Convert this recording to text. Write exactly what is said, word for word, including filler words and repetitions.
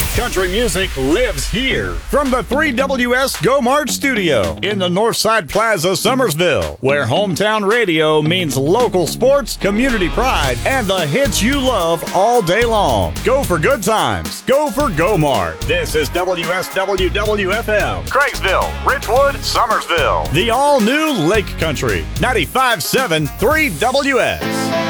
Country music lives here. From the three W S Go March studio in the Northside Plaza, Summersville, where hometown radio means local sports, community pride, and the hits you love all day long. Go for good times. Go for Go Mart. This is W S W W F M, Craigsville, Richwood, Summersville. The all-new Lake Country, ninety-five point seven three W S.